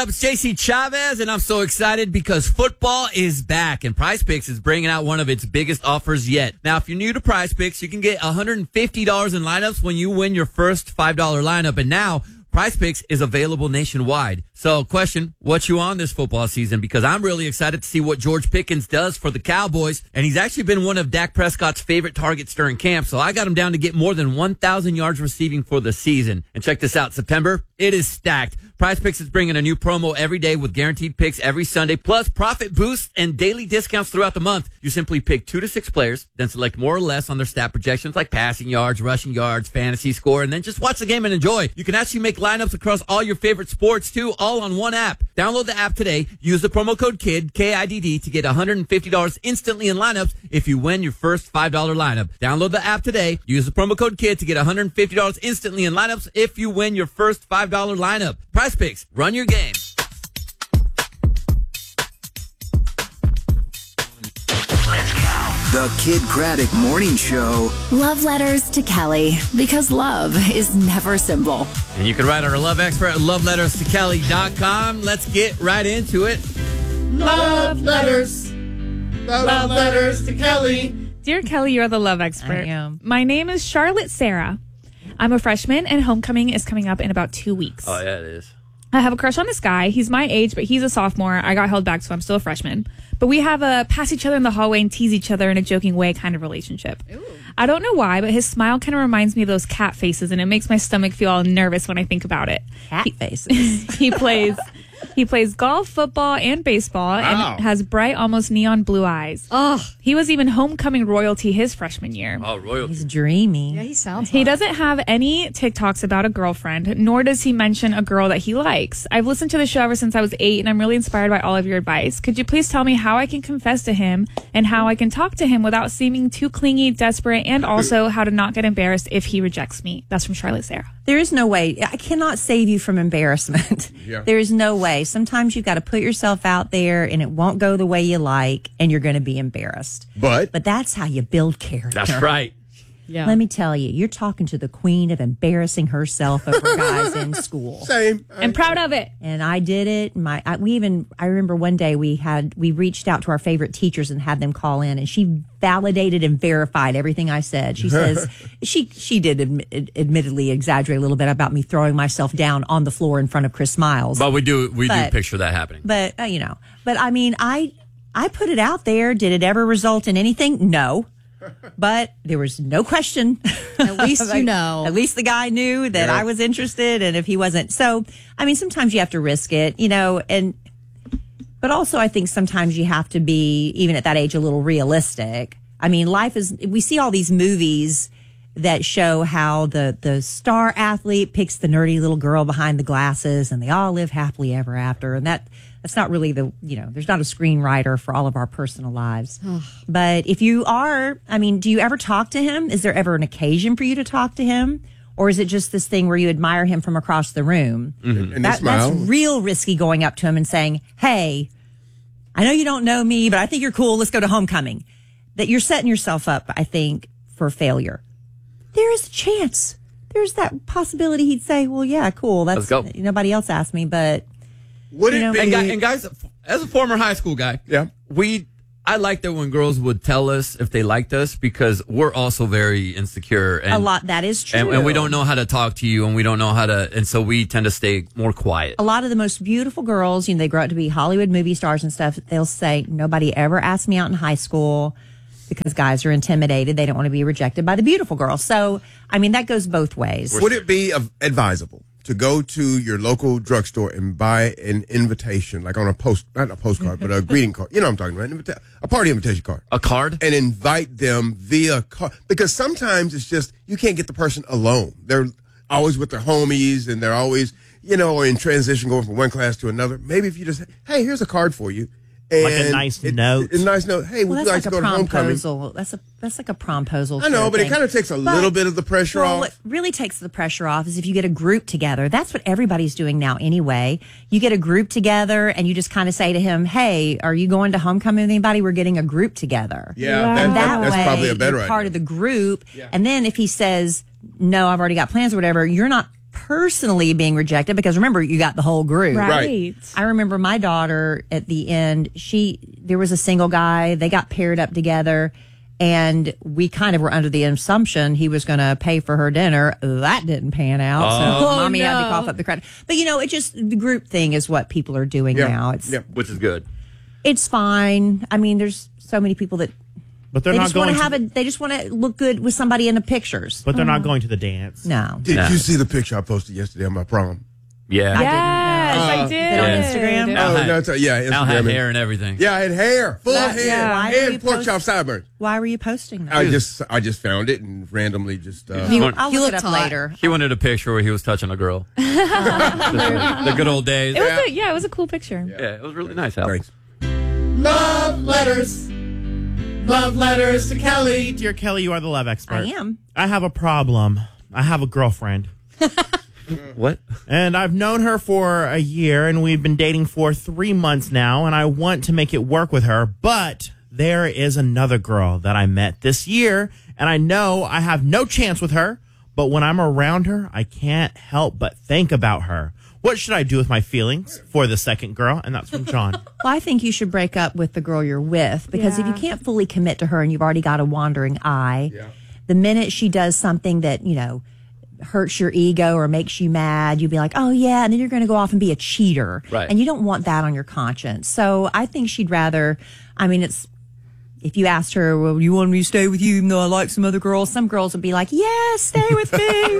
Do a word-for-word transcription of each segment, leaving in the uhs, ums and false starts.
up? It's J C Chavez, and I'm so excited because football is back, and Prize Picks is bringing out one of its biggest offers yet. Now, if you're new to Prize Picks, you can get one hundred fifty dollars in lineups when you win your first five dollar lineup, and now Prize Picks is available nationwide. So, question, what you on this football season? Because I'm really excited to see what George Pickens does for the Cowboys, and he's actually been one of Dak Prescott's favorite targets during camp, so I got him down to get more than one thousand yards receiving for the season. And check this out, September, it is stacked. Prize Picks is bringing a new promo every day with guaranteed picks every Sunday, plus profit boosts and daily discounts throughout the month. You simply pick two to six players, then select more or less on their stat projections like passing yards, rushing yards, fantasy score, and then just watch the game and enjoy. You can actually make lineups across all your favorite sports, too, all on one app. Download the app today. Use the promo code KID, K I D D, to get one hundred fifty dollars instantly in lineups if you win your first five dollar lineup. Download the app today. Use the promo code KID to get one hundred fifty dollars instantly in lineups if you win your first five dollar lineup. Prize Picks. Run your game. The Kid Craddock Morning Show. Love letters to Kelly, because love is never simple. And you can write our love expert at love letters to kelly dot com. Let's get right into it. Love letters. Love letters to Kelly. Dear Kelly, you're the love expert. I am. My name is Charlotte Sarah. I'm a freshman, and homecoming is coming up in about two weeks. Oh, yeah, it is. I have a crush on this guy. He's my age, but he's a sophomore. I got held back, so I'm still a freshman. But we have a pass each other in the hallway and tease each other in a joking way kind of relationship. Ooh. I don't know why, but his smile kind of reminds me of those cat faces, and it makes my stomach feel all nervous when I think about it. Cat he, faces. he plays... He plays golf, football, and baseball, Wow. and has bright, almost neon blue eyes. Oh, He was even homecoming royalty his freshman year. Oh, royalty. he's dreamy. he sounds He doesn't have any TikToks about a girlfriend, nor does he mention a girl that he likes. I've listened to the show ever since I was eight, and I'm really inspired by all of your advice. Could you please tell me how I can confess to him and how I can talk to him without seeming too clingy, desperate, and also how to not get embarrassed if he rejects me? That's from Charlotte Sarah. There is no way. I cannot save you from embarrassment. Yeah. There is no way. Sometimes you've got to put yourself out there and it won't go the way you like and you're going to be embarrassed. But But that's how you build character. That's right. Yeah. Let me tell you, you're talking to the queen of embarrassing herself over guys in school. same. I'm proud of it. And I did it. My, I, we even, I remember one day we had, we reached out to our favorite teachers and had them call in, and she validated and verified everything I said. She says, she, she did admi- admittedly exaggerate a little bit about me throwing myself down on the floor in front of Chris Miles. But we do we But- do picture that happening. But, uh, you know, but I mean, I, I put it out there. Did it ever result in anything? No. But there was no question. At least you know. At least the guy knew that Yeah. I was interested, and if he wasn't. So, I mean, sometimes you have to risk it, you know, and, but also I think sometimes you have to be, even at that age, a little realistic. I mean, life is, we see all these movies that show how the, the star athlete picks the nerdy little girl behind the glasses and they all live happily ever after. And that, that's not really the, you know, there's not a screenwriter for all of our personal lives. But if you are, I mean, do you ever talk to him? Is there ever an occasion for you to talk to him? Or is it just this thing where you admire him from across the room? And they That, smile. that's real risky, going up to him and saying, hey, I know you don't know me, but I think you're cool. Let's go to homecoming. That you're setting yourself up, I think, for failure. There is a chance. There's that possibility he'd say, well, yeah, cool. That's Let's go. Nobody else asked me, but Would it you know, be? And, guy, and guys, as a former high school guy, Yeah. we I like that when girls would tell us if they liked us, because we're also very insecure. And, a lot, that is true. And, and we don't know how to talk to you, and we don't know how to, and so we tend to stay more quiet. A lot of the most beautiful girls, you know, they grow up to be Hollywood movie stars and stuff. They'll say, nobody ever asked me out in high school because guys are intimidated. They don't want to be rejected by the beautiful girl. So, I mean, that goes both ways. Would it be av- advisable to go to your local drugstore and buy an invitation, like on a post, not a postcard, but a greeting card? You know what I'm talking about, an invita- a party invitation card, A card? and invite them via card? Because sometimes it's just you can't get the person alone. They're always with their homies, and they're always, you know, in transition, going from one class to another. Maybe if you just, hey, here's a card for you. And Like a nice it- note. A nice note. Hey, Well, would that's you like like to a go to homecoming? promposal. That's a that's like a promposal. I know, sort of but it thing. kind of takes a But- little bit of the pressure well, off. what really takes the pressure off is if you get a group together. That's what everybody's doing now anyway. You get a group together and you just kind of say to him, hey, are you going to homecoming with anybody? We're getting a group together. Yeah, Wow. that, And that, that that's way, probably a better you're idea. part of the group. And then if he says, no, I've already got plans or whatever, you're not personally being rejected because remember, you got the whole group. Right. I remember my daughter at the end, she, there was a single guy, they got paired up together. And we kind of were under the assumption he was going to pay for her dinner. That didn't pan out. Oh. So mommy no. had to cough up the credit. But, you know, it just, the group thing is what people are doing Yeah. now. It's Yeah. Which is good. it's fine. I mean, there's so many people that But they're they not just want going to have to, a, they just want to look good with somebody in the pictures. but they're not going to the dance. No. Did Nah. you see the picture I posted yesterday on my prom? Yeah. Yes, I Is did. it on Instagram? Al Oh, had- no, it's, uh, yeah, Instagram. Al had and- hair and everything. Yeah, I had hair, full That- head, yeah. Why were you and pork post- chop sideburns. Why were you posting that? I just, I just found it and randomly just. Uh, He- I'll He look it looked up hot. later. He wanted a picture where he was touching a girl. The good old days. It was a, yeah, it was a cool picture. Yeah, it was really nice, Al. Thanks. Love letters. Love letters to Kelly. Dear Kelly, you are the love expert. I am. I have a problem. I have a girlfriend. What? And I've known her for a year, and we've been dating for three months now, and I want to make it work with her, but there is another girl that I met this year, and I know I have no chance with her, but when I'm around her, I can't help but think about her. What should I do with my feelings for the second girl? And that's from John. Well, I think you should break up with the girl you're with because if Yeah. you can't fully commit to her and you've already got a wandering eye, the minute she does something that, you know, hurts your ego or makes you mad, you'd be like, oh, yeah, and then you're going to go off and be a cheater. Right. And you don't want that on your conscience. So I think she'd rather, I mean, it's, if you asked her, well, you want me to stay with you even though I like some other girls, some girls would be like, yes, stay with me.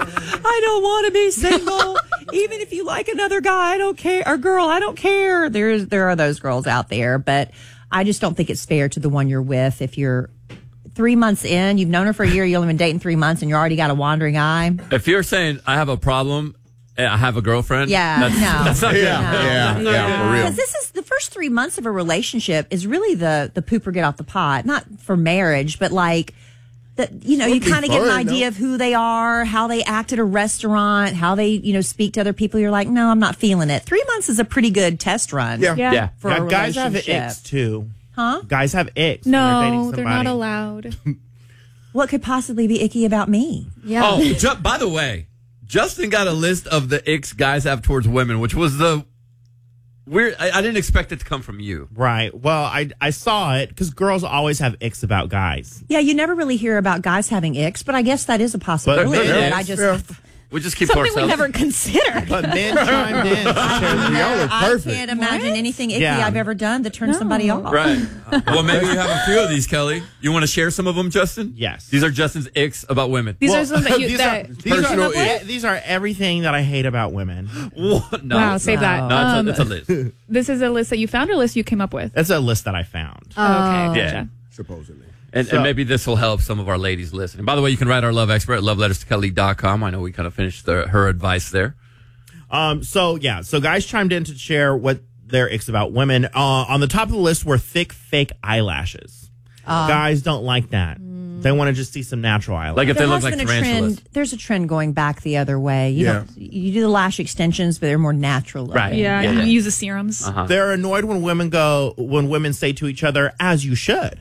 I don't want to be single. Even if you like another guy, I don't care. Or girl, I don't care. There's, there are those girls out there, but I just don't think it's fair to the one you're with. If you're three months in, you've known her for a year, you've only been dating three months and you already got a wandering eye. If you're saying I have a problem and I have a girlfriend, Yeah, that's, no. that's not Yeah, good. yeah, yeah, for real. Because this is the first three months of a relationship is really the the poop or get off the pot. Not for marriage, but like that. You know, you Would be kind of get an fun, idea though. of who they are, how they act at a restaurant, how they you know speak to other people. You're like, no, I'm not feeling it. Three months is a pretty good test run. Yeah. Yeah. Yeah. for a Yeah, guys have relationship. icks, too. Huh? Guys have icks. when they're dating No, they're not somebody. allowed. What could possibly be icky about me? Yeah. Oh, ju- by the way, Justin got a list of the icks guys have towards women, which was the weird. I, I didn't expect it to come from you. Right. Well, I I saw it because girls always have icks about guys. Yeah, you never really hear about guys having icks, but I guess that is a possibility. But- that yeah, I just yeah. We just keep to Something we ourselves. never considered. But men chimed in. to share the- Y'all are I perfect. can't imagine anything icky Yeah. I've ever done to turn somebody off. Right. Well, maybe you have a few of these, Kelly. You want to share some of them, Justin? Yes. These are Justin's icks about women. These Well, are some that you these that are, these, Personal are, ick. these are everything that I hate about women. What? No. wow, save that. No, Um, it's, a, it's a list. this is a list that you found or a list you came up with? That's a list that I found. Oh, okay, Yeah. gotcha. Supposedly. And, So- and maybe this will help some of our ladies listening. By the way, you can write our love expert at love letters to kelly dot com. I know we kind of finished the, her advice there. Um, so yeah, so guys chimed in to share what their icks about women. Uh, on the top of the list were thick, fake eyelashes. Guys don't like that. They want to just see some natural eyelashes. Like if There they look has like been a tarantulas. trend. There's a trend going back the other way. You Yeah. don't, you do the lash extensions, but they're more natural. looking. Right. Yeah, Yeah, you yeah. use the serums. Uh-huh. They're annoyed when women go when women say to each other, "As you should."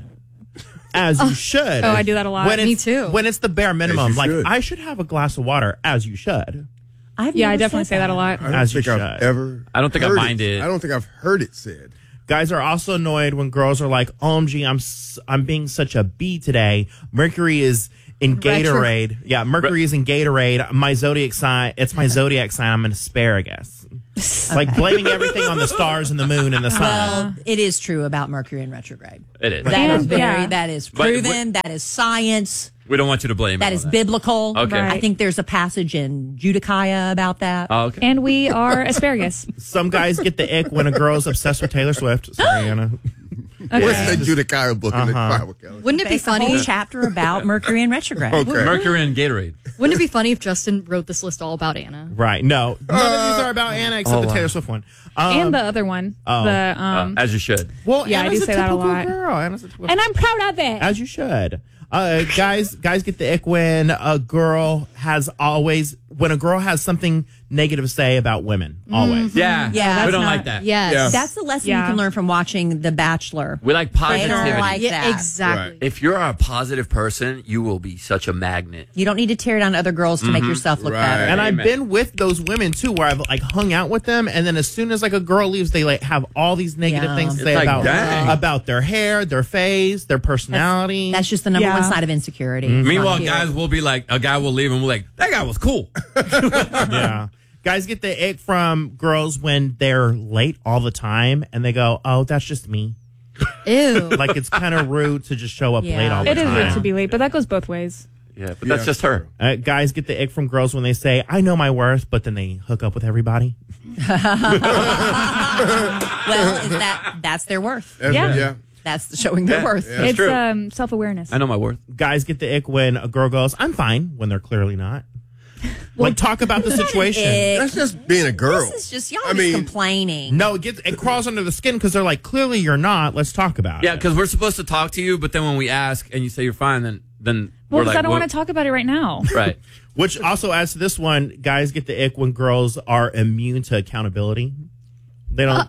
As you should. Oh, I do that a lot. When Me it's, too. When it's the bare minimum, you like should. I should have a glass of water. As you should. I've Yeah, I never definitely said say that a lot. I don't As you think I've should. ever. I don't think I heard mind it. I don't think I've heard it said. Guys are also annoyed when girls are like, "O M G, I'm s- I'm being such a B today. Mercury is in Retro- Gatorade. Yeah, Mercury is in Gatorade. My zodiac sign. It's my zodiac sign. I'm an asparagus. It's like blaming everything on the stars and the moon and the sun. Well, it is true about Mercury in retrograde. It is. That And- is very. yeah. That is But we- proven. that is science. We don't want you to blame That it is on biblical. Okay. I Right. think there's a passage in Judiciah about that. Oh, okay. And we are asparagus. Some guys get the ick when a girl's obsessed with Taylor Swift. Sorry, Anna. What's that Judiciah book in the Uh-huh. Bible, Kelly? Wouldn't it be It's a whole funny? chapter about Mercury in retrograde. Okay. Mercury and Gatorade. Wouldn't it be funny if Justin wrote this list all about Anna? Right? No, none of these are about Anna except oh, the wow. Taylor Swift one. Um, and the other one. oh. The Uh, um as you should. well, Yeah, I Anna's do a say that a typical lot. Girl. Anna's a typical and I'm proud of it. As you should. Uh, guys, guys get the ick when a girl has always, when a girl has something negative to say about women. Always. Yeah. Yeah, We don't that's like not- that. Yes. Yeah. That's the lesson Yeah. you can learn from watching The Bachelor. We like They positivity. don't like Yeah, that. exactly. If you're a positive person, you will be such a magnet. You don't need to tear down other girls to Mm-hmm. make yourself look Right. better. And I've Amen. been with those women too, where I've like hung out with them, and then as soon as like a girl leaves, they like have all these negative Yeah. things to It's say like, about dang. about their hair, their face, their personality. That's just the number Yeah. one side of insecurity. Mm-hmm. It's not Meanwhile, cute. guys will be like, a guy will leave and we're like, that guy was cool. Yeah. Guys get the ick from girls when they're late all the time, and they go, "Oh, that's just me." Ew. Like it's kind of rude to just show up Yeah. late all the It is time. rude to be late, but that goes both ways. Yeah, but that's Yeah. just her. Uh, guys get the ick from girls when they say, "I know my worth," but then they hook up with everybody. Well, is that that's their worth. That's Yeah. right, yeah. That's showing their Yeah. worth. Yeah. It's true. um, self awareness. I know my worth. Guys get the ick when a girl goes, "I'm fine," when they're clearly not. Like talk about the situation. Ick. That's just being a girl. This is just y'all I just mean- complaining. No, it gets it crawls under the skin because they're like, clearly you're not. Let's talk about Yeah, it. because we're supposed to talk to you, but then when we ask and you say you're fine, then then Well, we're because like, I don't well, want to talk about it right now. Right. Which also adds to this one. Guys get the ick when girls are immune to accountability. They don't.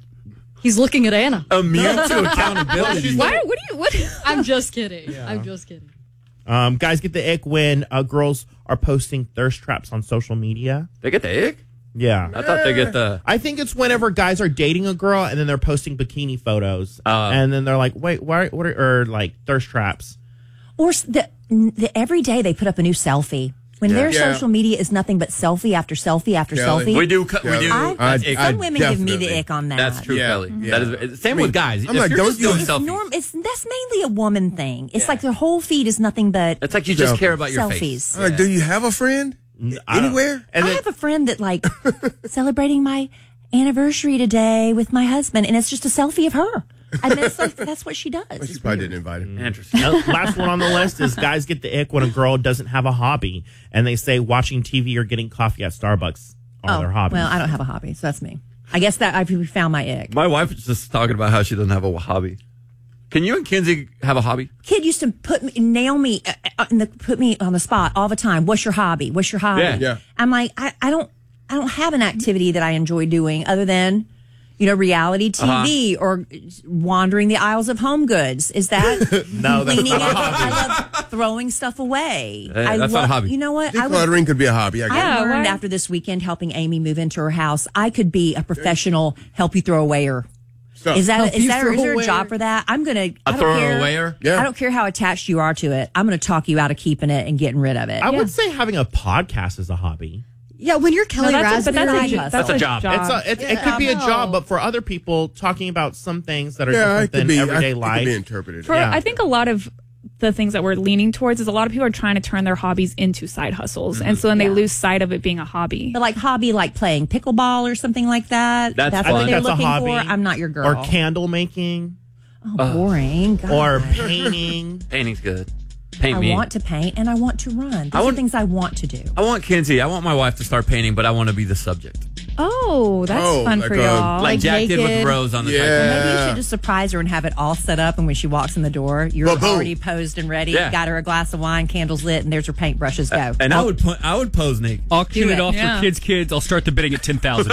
He's looking at Anna. Immune to accountability. Why? What do you? What? I'm just kidding. I'm just kidding. Um, guys get the ick when uh, girls are posting thirst traps on social media. They get the ick? Yeah. I thought they get the. I think it's whenever guys are dating a girl and then they're posting bikini photos, Uh, and then they're like, "Wait, why? What are or like thirst traps?" Or s- the, the every day they put up a new selfie. When their Yeah. social media is nothing but selfie after selfie after Kelly. selfie. We do. cu- We do. I, that's I- ick. some women give me the definitely- ick on that. That's true, Yeah. Kelly. Yeah. That is same I mean, with guys. I'm if like, you're don't just doing use- selfies, Norm, it's that's mainly a woman thing. It's like their whole feed is nothing but it's like you just Selfies. care about your selfies. face. I'm like, do you have a friend I don't- anywhere? And I then, have a friend that like celebrating my anniversary today with my husband, and it's just a selfie of her. I mean, that's, like, that's what she does. Well, she It's probably weird. didn't invite him. Interesting. Uh, last one on the list is guys get the ick when a girl doesn't have a hobby and they say watching T V or getting coffee at Starbucks are Oh, their hobbies. well, I don't have a hobby, so that's me. I guess that I've found my ick. My wife is just talking about how she doesn't have a hobby. Can you and Kinsey have a hobby? Kid used to put me, nail me, uh, uh, in the, put me on the spot all the time. What's your hobby? What's your hobby? Yeah. Yeah. I'm like, I, I don't, I don't have an activity that I enjoy doing other than, you know, reality T V Uh-huh. or wandering the aisles of Home Goods. Is that No, that's cleaning not a up? hobby. I love throwing stuff away. Hey, I that's not a love, hobby. You know what? I would, Decluttering could be a hobby. I guess. I Yeah, learned why- after this weekend helping Amy move into her house, I could be a professional help you throw awayer. Stuff. Is that Help is you that is there a throw-awayer. job for that? I'm gonna A I don't care- throw-awayer? Yeah. I don't care how attached you are to it. I'm gonna talk you out of keeping it and getting rid of it. I would say having a podcast is a hobby. Yeah, when you're No, Kelly that's a, but Raspberry. that's a, That's that's a a job. job. It's a, it, it could be a job, but for other people, talking about some things that are Yeah, it different could than be. I- everyday it could life. be interpreted. For, Yeah. I think a lot of the things that we're leaning towards is a lot of people are trying to turn their hobbies into side hustles, and so then they Yeah. lose sight of it being a hobby. But like hobby, like playing pickleball or something like that. That's what fun. I think they're that's a looking hobby. for. I'm not your girl. Or candle making, oh, boring. God. or painting. Painting's good. Paint I me. want to paint and I want to run. Those I are want- things I want to do. I want Kinsey. I want my wife to start painting, but I want to be the subject. Oh, that's Oh, fun like for a- y'all. Like, Like Jack did with naked. Rose on the Yeah. Titanic. Maybe you Yeah. should just surprise her and have it all set up, and when she walks in the door, you're Ba-boom. already posed and ready. Yeah. Got her a glass of wine, candles lit, and there's her paintbrushes. Go. And I would po- I would pose Nick. I'll cue Do it it. off Yeah. for kids, kids. I'll start the bidding at ten thousand.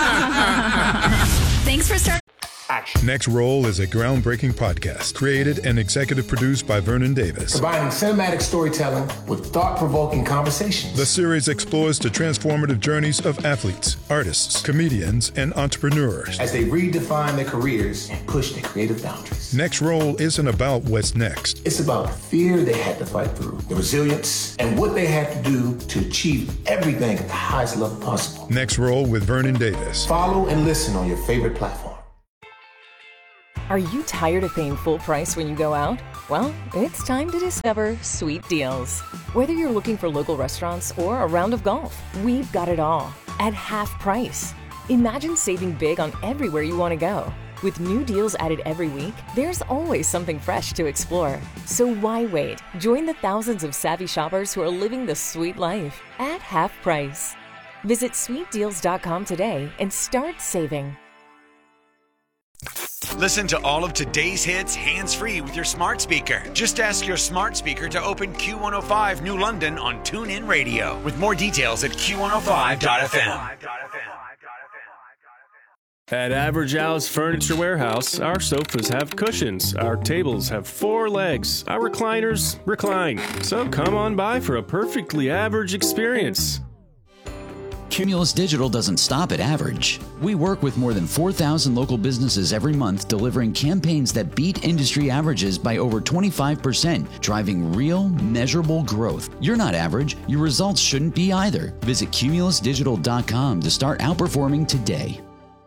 Thanks for starting. Next Roll is a groundbreaking podcast created and executive produced by Vernon Davis. Combining cinematic storytelling with thought-provoking conversations. The series explores the transformative journeys of athletes, artists, comedians, and entrepreneurs. As they redefine their careers and push their creative boundaries. Next Roll isn't about what's next. It's about the fear they had to fight through, the resilience, and what they had to do to achieve everything at the highest level possible. Next Roll with Vernon Davis. Follow and listen on your favorite platform. Are you tired of paying full price when you go out? Well, it's time to discover Sweet Deals. Whether you're looking for local restaurants or a round of golf, we've got it all at half price. Imagine saving big on everywhere you want to go. With new deals added every week, there's always something fresh to explore. So why wait? Join the thousands of savvy shoppers who are living the sweet life at half price. Visit sweet deals dot com today and start saving. Listen to all of today's hits hands-free with your smart speaker. Just ask your smart speaker to open Q one oh five New London on TuneIn Radio. With more details at Q one oh five dot f m. At Average Al's Furniture Warehouse, our sofas have cushions, our tables have four legs, our recliners recline. So come on by for a perfectly average experience. Cumulus Digital doesn't stop at average. We work with more than four thousand local businesses every month, delivering campaigns that beat industry averages by over twenty-five percent, driving real, measurable growth. You're not average. Your results shouldn't be either. Visit cumulus digital dot com to start outperforming today.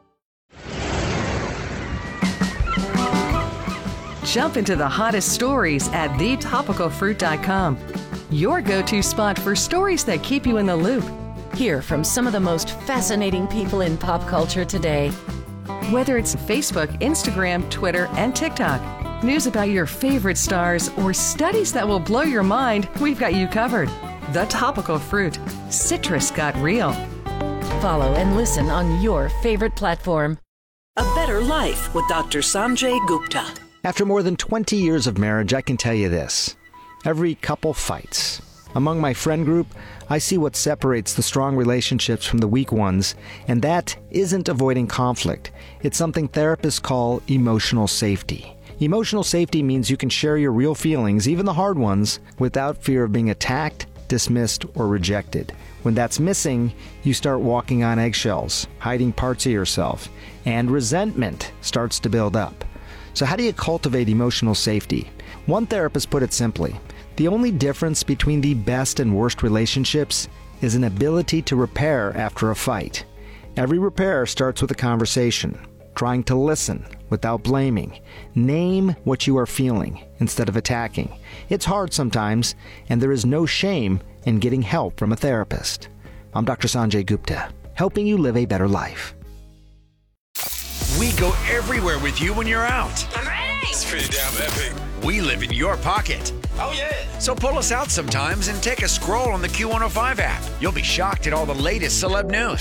Jump into the hottest stories at the topical fruit dot com. Your go-to spot for stories that keep you in the loop. Hear from some of the most fascinating people in pop culture today. Whether it's Facebook, Instagram, Twitter, and TikTok, news about your favorite stars, or studies that will blow your mind, we've got you covered. The Topical Fruit. Citrus got real. Follow and listen on your favorite platform. A Better Life with Doctor Sanjay Gupta. After more than twenty years of marriage, I can tell you this. Every couple fights. Among my friend group, I see what separates the strong relationships from the weak ones, and that isn't avoiding conflict. It's something therapists call emotional safety. Emotional safety means you can share your real feelings, even the hard ones, without fear of being attacked, dismissed, or rejected. When that's missing, you start walking on eggshells, hiding parts of yourself, and resentment starts to build up. So how do you cultivate emotional safety? One therapist put it simply: the only difference between the best and worst relationships is an ability to repair after a fight. Every repair starts with a conversation, trying to listen without blaming. Name what you are feeling instead of attacking. It's hard sometimes, and there is no shame in getting help from a therapist. I'm Doctor Sanjay Gupta, helping you live a better life. We go everywhere with you when you're out. I'm ready. It's pretty damn epic. We live in your pocket. Oh, yeah. So pull us out sometimes and take a scroll on the Q one oh five app. You'll be shocked at all the latest celeb news.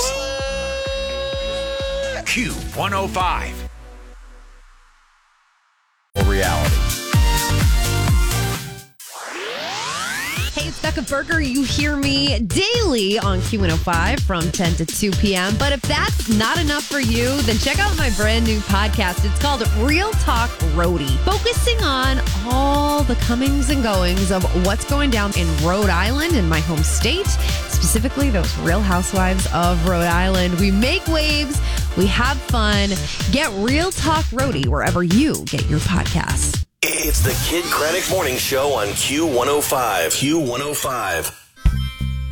What? Q one oh five. Reality. Hey, it's Becca Berger. You hear me daily on Q one oh five from ten to two p.m. But if that's not enough for you, then check out my brand new podcast. It's called Real Talk Roadie, focusing on all the comings and goings of what's going down in Rhode Island, in my home state, specifically those Real Housewives of Rhode Island. We make waves. We have fun. Get Real Talk Roadie wherever you get your podcasts. It's the Kid Craddock Morning Show on Q one oh five. Q one oh five.